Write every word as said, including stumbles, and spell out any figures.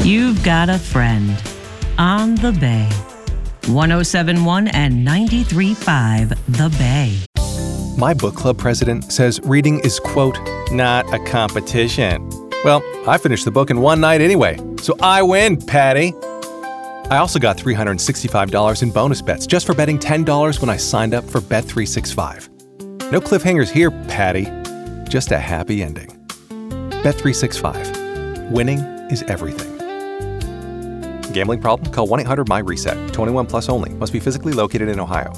You've got a friend on The Bay. one oh seven point one and ninety-three point five The Bay. My book club president says reading is, quote, not a competition. Well, I finished the book in one night anyway, so I win, Patty. I also got three hundred sixty-five dollars in bonus bets just for betting ten dollars when I signed up for Bet three sixty-five. No cliffhangers here, Patty. Just a happy ending. Bet three sixty-five. Winning is everything. Gambling problem? Call one eight hundred M Y RESET. twenty-one plus only. Must be physically located in Ohio.